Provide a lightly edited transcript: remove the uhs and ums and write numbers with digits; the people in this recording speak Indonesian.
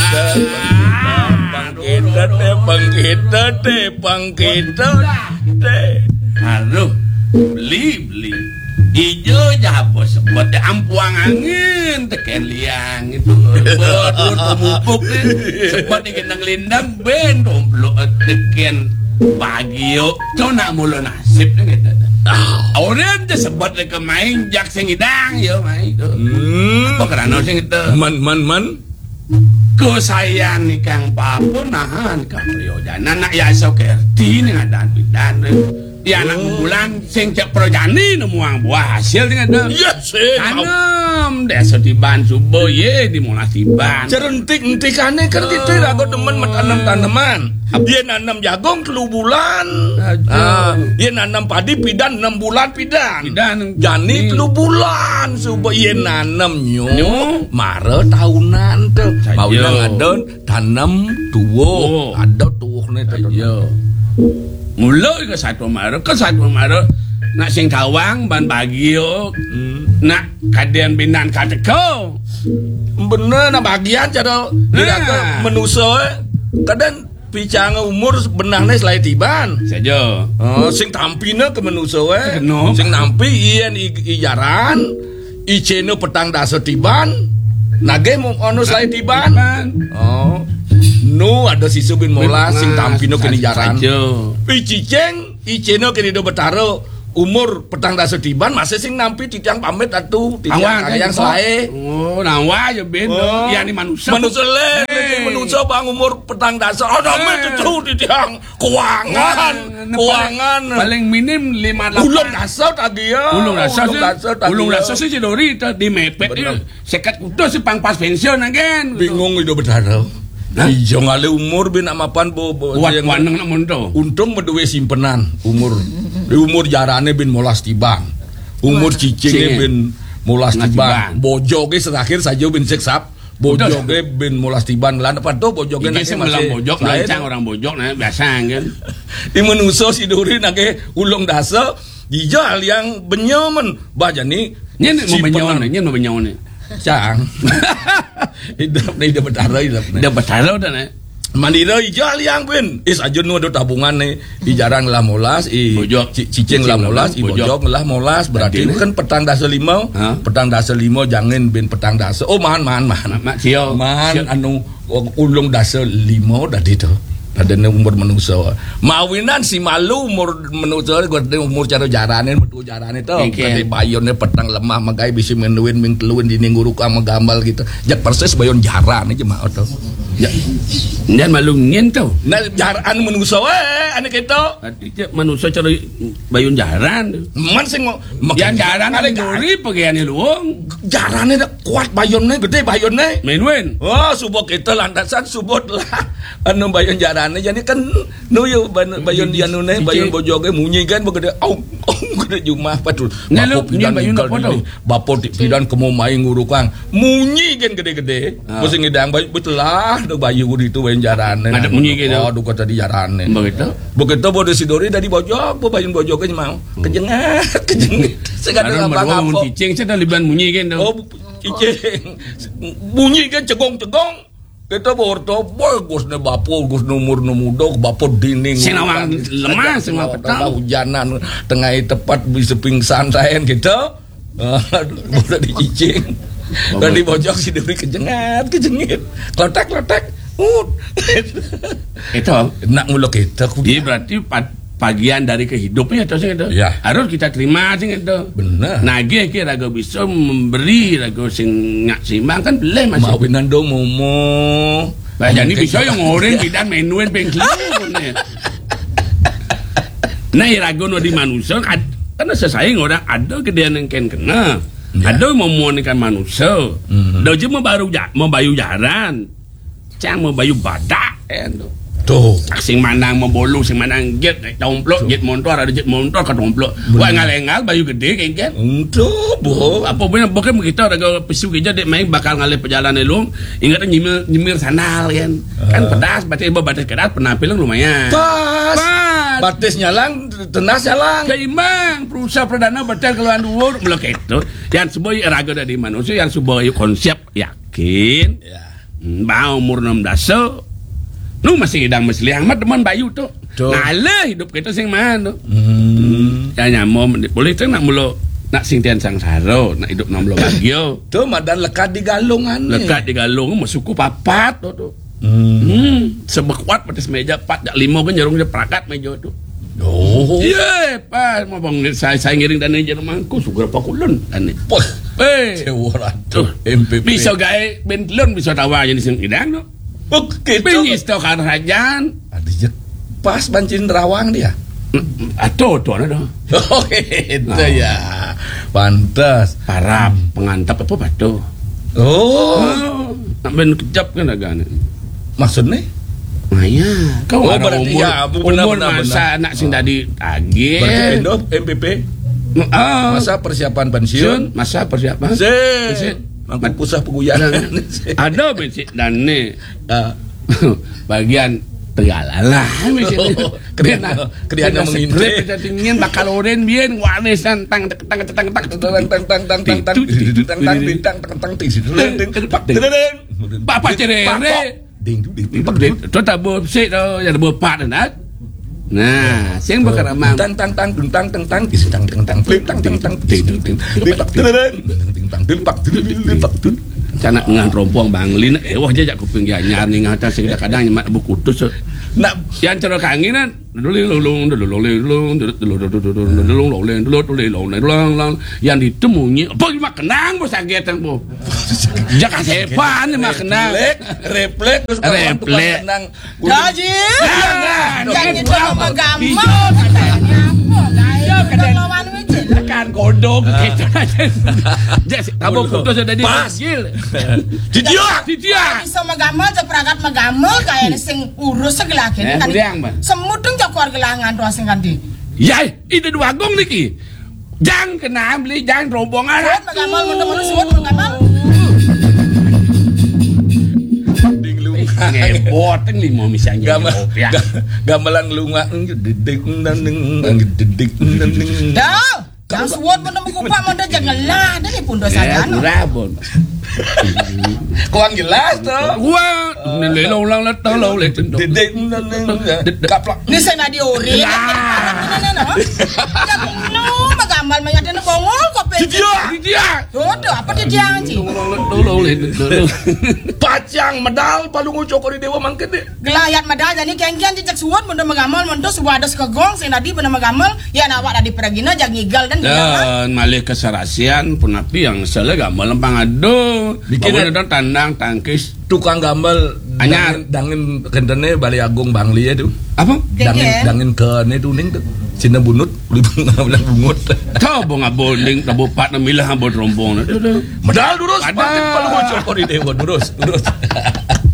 Aduh, beli ijo jabo sebut ampuang angin teken liang itu buat pemupuk sebut ikan lindang ben domplo teken pagi yo cona mulu nasib gitu. Orang tu sebut ke main jak sing idang yo main itu. Apa kerana sing itu? Man. Ko sayang ni kang papo nahan ka priyojana nak ya sokerti ni ngadan bidan. Ya anak bulan sing cek projani nemuang buah hasil dengan dah. Yes, tanam desa tiban subuh ye di monas tiban. Cerentik-entikane kan gitu aku demen menanam tanaman. Dia nanam jagung 3 bulan. Dia nanam padi pidan 6 bulan pidan. Jani 3 bulan subuh ye nanam nyo. Mare tahunan tuh. Mau ngadon tanam tuwo. Ada tuwne tuh. Mula ke satu mara nak sing kawang ban bagio nak kadean binan kateko bener nak bagian cara diraka menuso kadang picang umur benahne selai tiban saja sing tampine ke menuso sing nampi ien ijaran iceno petang dasa tiban nage ono selai tiban no ada sisu bin molas sing tampino kini jaran iciceng iceno kini do betaro umur petang dasa tiban masih sing nampi titiang pamit atuh titiang yang selae nawa ya ben ya ni manusia le manusia bang umur petang dasa nampi itu titiang keuangan paling minim 5 ulung dasa tadi ya ulung dasa sih dori di mepet sekat kudo si pang pas pensiun agen bingung itu betaro Ijo ngale umur bin amapan waneng nak mondo. Untung menduwe simpenan umur jarane bin molas tibang. Umur cicingnya bin molas tibang. Bojoge terakhir saja bin seksap. Bojoge bin molas tibang. Lan apa tuh bojoge masih bojok lancang orang bojok nah biasa kan. Di menuso siduri nage ulung dasa ijo yang benyomen bajani nyen mau benyon Cang. Hidup betara dah nih. Mandira ijal yang bin. Is aja nu ada tabungan nih. Ijaran lah molas, cicing lah molas, bojok lah molas. Berarti kan petang dasa 5. Petang dasa 5 jangan bin petang dasa. Oh man. Mak sio. Man anu ulung dasa 5 dah itu. Ada umur manusia. Mawinan si malu umur manusia umur cara jarane metu jarane to. Kade bayonnya petang lemah magai bisa menuin mingteluin di ninguruk sama gambal gitu. Jak persis bayon jaran aja mah to. Ya. Nyan malu ngien to. Nah jaran manusia ane kita. Manusia cara bayon jaran. Man sing yang jaran ada gori pagiane luang. Jarane kuat bayonnya gede bayonnya. Menuen. Oh subuh kita landasan subuh lah. Anu bayon jaran jadi kan nuyu bayon dia nune bayon bojoge munyi kan begede gede jumah patul bapo pidan kemo main ngurukang munyi kan gede-gede pusing ngidang betul lah do bayu itu bayon jarane ada munyi gitu aduh kata di jarane begitu bodo sidori dari bojog bayon bojoge mau kejengat segala apa cicing saya liban munyi kan cicing munyi kan cegong kita borto bagus nih bapo gus nomor muda bapo dinding sinawang lemah semua petang hujanan tengah tepat bisa pingsan saya kita udah dicicing dan di bojok si Dewi kejengit klotek itu nak muluk kita dia berarti bagian dari kehidupannya itu sih itu ya. Harus kita terima sih itu benar nagih kira raga bisa memberi raga sing nyak simbang kan boleh masih mawinan do momo jadi bisa yang orang bidan menuin pengkliun nah raga no di manusia karena sesaing orang ada gedean yang kena ada mau ikan manusia doji mau bayu jaran cang mau bayu badak tuh sing manang membolu sing manang jet domplok jet motor ada jet motor ke domplok wah ngalengal bayu gede kan tuh boh apa punya bukan begitu ada pesu kerja dek main bakal ngalih perjalanan lu ingat nyimir sandal kan pedas batis keras penampilan lumayan pas batis nyalang tenas nyalang seimbang perusahaan perdana batal keluar dhuwur melok itu yang sebuah raga dari manusia yang sebuah konsep yakin Bau umur 16. Nu masih hidang mesli amat teman bayu tuh. Ngalah hidup kita sing mana tuh. Ya nyamo boleh tuh nak mulo nak sing tian sangsara, nak hidup nang mulo bagyo. Tuh madan lekat di galungan. Lekat di galung suku papat tuh. Sebekuat petis meja 4 jak 5 kan jarung je prakat meja tuh. Oh. Iya, pas mau bang saya ngiring dan aja rumahku sugar pakulun dan Ceworan tuh MPP. Bisa gawe bentlon bisa tawa jadi sing hidang tuh. Oke, Bingis tau kan rajan. Ada pas bancin rawang dia. Aduh, tuh ada. Oh, itu ya. Pantas. Para pengantap apa batu? Oh. Nak ben kejap kan agak. Maksudnya? Maya. Kau ada berarti umur masa anak sing tadi agih. Berarti Pendo MPP. Masa persiapan pensiun? Masa persiapan? Mangku pusah peguyanan. Ada besik dan nih bagian tegalalah kriana mengintip kita tingin bakal oren bien wanes tang bapak cerere tu tak bersih tu yang berpat nak. Nah, sing bakal ramang tang canak ngan rompong banglin wah jajak kuping nyar ning ngata sing kadang nyemak buku kutus nak yang cara kanginan lulung yang ditemunya apa mak kenang bos sagetan bo jak sepan mak kenang refleks terus kenang Haji jangan itu nama gampang katanya apa lawan kan kodok gitu aja. Jadi kamu kudu sudah di pasir. Dia. Bisa megamel ceprakat megamel kayak sing urus segala kene kan. Semut dong jak keluarga langan doa sing kandi. Ya, itu dua gong niki. Jangan kena beli jangan rombongan. Megamel mun suwet megamel. Ngebot teng limo misalnya. Gamelan lunga dedek Dah. Yang suwot mun kupak mun jangan lah dari pun dosa jano. Rabon. Kuang jelas tuh. Wah, lelong lang letolong leteng. Dedek kaplak. Ni saya nadi ori. Magamal mayadana bongol kok pe. Dia. Dodo apa dia anji? Pacang medal palungu cokori dewa mangke de. Gelayat medal jadi kengkian cicak suwot mun magamal mun dos wadas kegong sing nadi bener magamal ya nawak nadi peragina jag ngigal dan malih keserasian punapi yang sele gamel lempang ado bikin ada tandang tangkis tukang gamel anyar dangin kendene Bali Agung Bangli itu apa dangin kene tuning tuh Cina bunut bilang bungut tau bunga bonding tabu pat na milah ambot rombong medal durus paling bocor di dewa durus